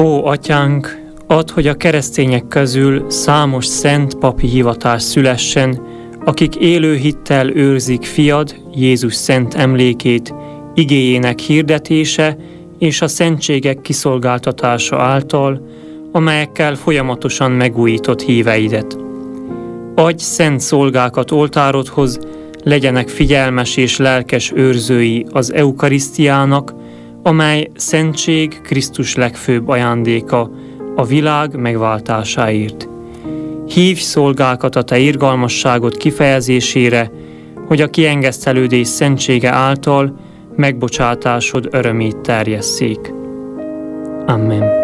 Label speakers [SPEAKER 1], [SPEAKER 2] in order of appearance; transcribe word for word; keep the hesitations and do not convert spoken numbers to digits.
[SPEAKER 1] Ó, Atyánk, add, hogy a keresztények közül számos szent papi hivatás szülessen, akik élő hittel őrzik fiad, Jézus szent emlékét, igéjének hirdetése és a szentségek kiszolgáltatása által, amelyekkel folyamatosan megújított híveidet. Adj szent szolgákat oltárodhoz, legyenek figyelmes és lelkes őrzői az eukarisztiának, amely szentség Krisztus legfőbb ajándéka a világ megváltásáért. Hívj szolgákat a te irgalmasságod kifejezésére, hogy a kiengesztelődés szentsége által megbocsátásod örömét terjesszék. Amen.